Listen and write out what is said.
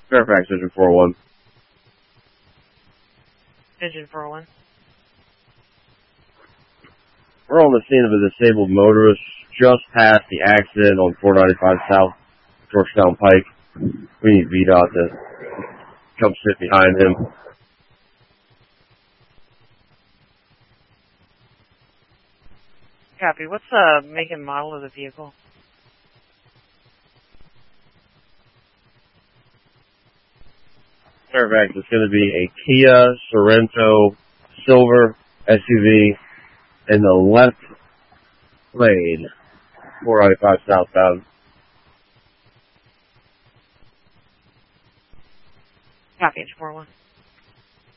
Fairfax, Engine 401. Engine 401. We're on the scene of a disabled motorist just past the accident on 495 South Georgetown Pike. We need VDOT to come sit behind him. Copy. What's the make and model of the vehicle? Fairfax, it's going to be a Kia Sorento silver SUV in the left lane, 495 southbound. Copy, Engine 401.